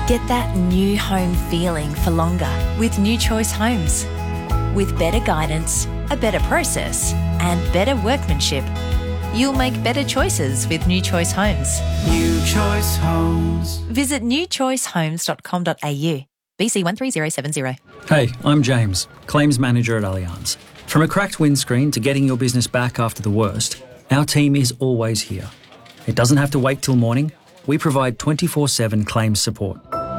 Get that new home feeling for longer with New Choice Homes. With better guidance, a better process, and better workmanship, you'll make better choices with New Choice Homes. New Choice Homes. Visit newchoicehomes.com.au. BC 13070. Hey, I'm James, Claims Manager at Allianz. From a cracked windscreen to getting your business back after the worst, our team is always here. It doesn't have to wait till morning. We provide 24/7 claims support.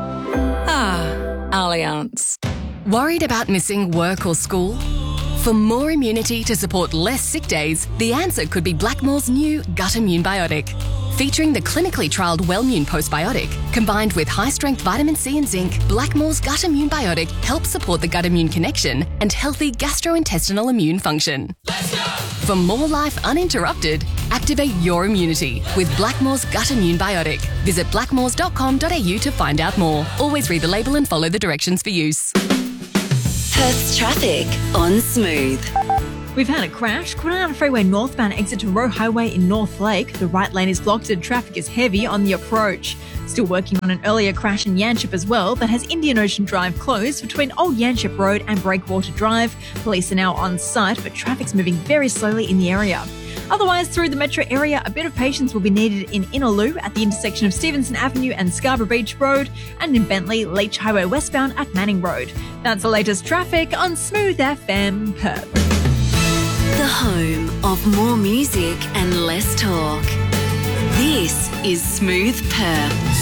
Allianz. Worried about missing work or school? For more immunity to support less sick days, the answer could be Blackmore's new Gut Immune Biotic. Featuring the clinically trialled Wellmune postbiotic, combined with high-strength vitamin C and zinc, Blackmore's Gut Immune Biotic helps support the gut-immune connection and healthy gastrointestinal immune function. Let's go! For more life uninterrupted, activate your immunity with Blackmore's Gut Immune Biotic. Visit blackmores.com.au to find out more. Always read the label and follow the directions for use. Perth's traffic on Smooth. We've had a crash. Kwinana Freeway northbound exit to Roe Highway in North Lake. The right lane is blocked and traffic is heavy on the approach. Still working on an earlier crash in Yanchep as well that has Indian Ocean Drive closed between Old Yanchep Road and Breakwater Drive. Police are now on site, but traffic's moving very slowly in the area. Otherwise, through the metro area, a bit of patience will be needed in Innaloo at the intersection of Stevenson Avenue and Scarborough Beach Road, and in Bentley, Leach Highway westbound at Manning Road. That's the latest traffic on Smooth FM Perth. The home of more music and less talk. This is Smooth Perth.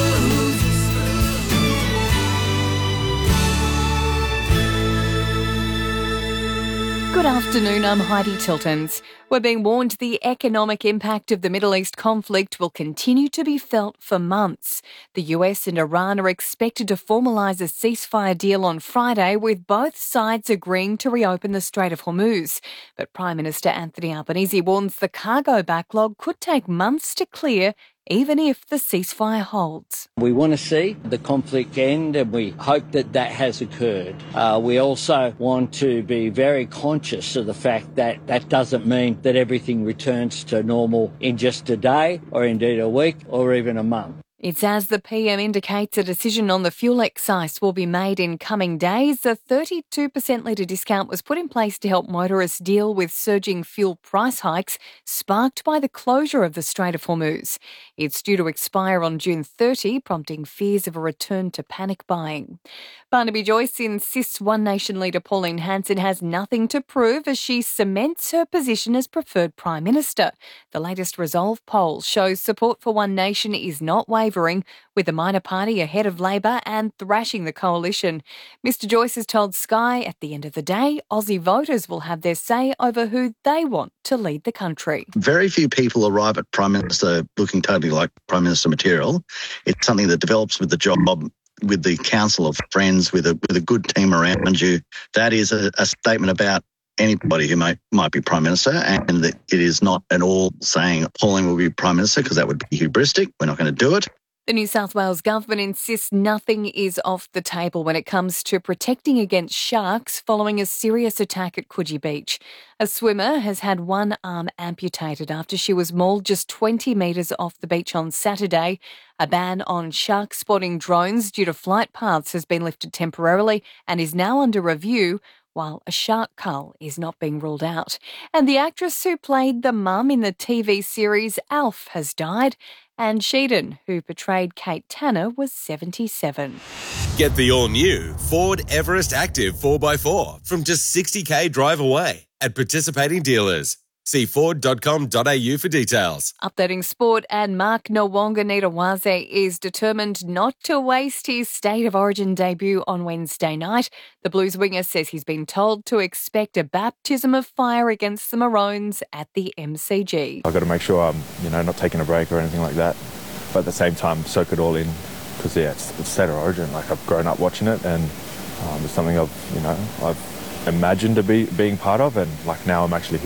Good afternoon, I'm Heidi Tiltons. We're being warned the economic impact of the Middle East conflict will continue to be felt for months. The US and Iran are expected to formalise a ceasefire deal on Friday, with both sides agreeing to reopen the Strait of Hormuz. But Prime Minister Anthony Albanese warns the cargo backlog could take months to clear, even if the ceasefire holds. We want to see the conflict end, and we hope that that has occurred. We also want to be very conscious of the fact that that doesn't mean that everything returns to normal in just a day, or indeed a week, or even a month. It's as the PM indicates a decision on the fuel excise will be made in coming days. A 32% litre discount was put in place to help motorists deal with surging fuel price hikes sparked by the closure of the Strait of Hormuz. It's due to expire on June 30, prompting fears of a return to panic buying. Barnaby Joyce insists One Nation leader Pauline Hanson has nothing to prove as she cements her position as preferred Prime Minister. The latest Resolve poll shows support for One Nation is not wavering, with the minor party ahead of Labor and thrashing the coalition. Mr Joyce has told Sky at the end of the day, Aussie voters will have their say over who they want to lead the country. Very few people arrive at Prime Minister looking totally like Prime Minister material. It's something that develops with the job, with the council of friends, with a good team around you. That is a statement about anybody who might be Prime Minister, and that it is not at all saying Pauline will be Prime Minister, because that would be hubristic. We're not going to do it. The New South Wales government insists nothing is off the table when it comes to protecting against sharks following a serious attack at Coogee Beach. A swimmer has had one arm amputated after she was mauled just 20 metres off the beach on Saturday. A ban on shark spotting drones due to flight paths has been lifted temporarily and is now under review, while a shark cull is not being ruled out. And the actress who played the mum in the TV series Alf has died. Anne Sheedon, who portrayed Kate Tanner, was 77. Get the all-new Ford Everest Active 4x4 from just $60,000 drive away at participating dealers. See Ford.com.au for details. Updating sport, and Mark Nwanga-Nitawaze is determined not to waste his State of Origin debut on Wednesday night. The Blues winger says he's been told to expect a baptism of fire against the Maroons at the MCG. I've got to make sure I'm, not taking a break or anything like that. But at the same time, soak it all in, because it's State of Origin. Like, I've grown up watching it, and it's something I've imagined to be being part of, and now I'm actually here.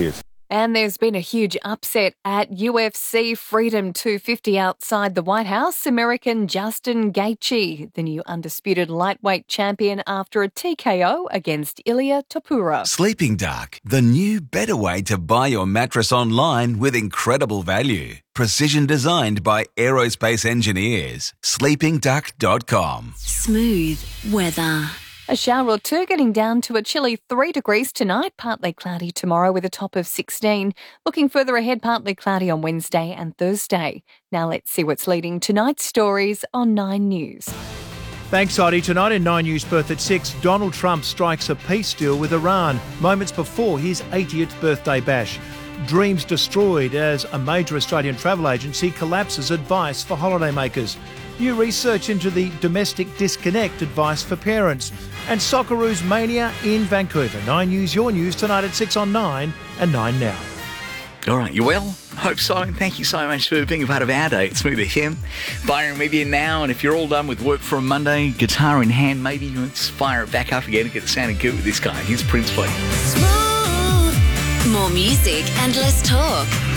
And there's been a huge upset at UFC Freedom 250 outside the White House. American Justin Gaethje, the new undisputed lightweight champion after a TKO against Ilia Topuria. Sleeping Duck, the new better way to buy your mattress online with incredible value. Precision designed by aerospace engineers. sleepingduck.com. Smooth weather. A shower or two, getting down to a chilly 3 degrees tonight, partly cloudy tomorrow with a top of 16. Looking further ahead, partly cloudy on Wednesday and Thursday. Now let's see what's leading tonight's stories on 9 News. Thanks, Heidi. Tonight in 9 News Perth at 6, Donald Trump strikes a peace deal with Iran moments before his 80th birthday bash. Dreams destroyed as a major Australian travel agency collapses advice for holidaymakers. New research into the domestic disconnect advice for parents. And Socceroos mania in Vancouver. 9 News, your news, tonight at 6 on 9 and 9 Now. All right, you well? Hope so. And thank you so much for being a part of our day at Smooth FM. Byron with you now. And if you're all done with work for a Monday, guitar in hand, maybe let's fire it back up again and get it sounding good with this guy. Here's Prince, please. More music and less talk.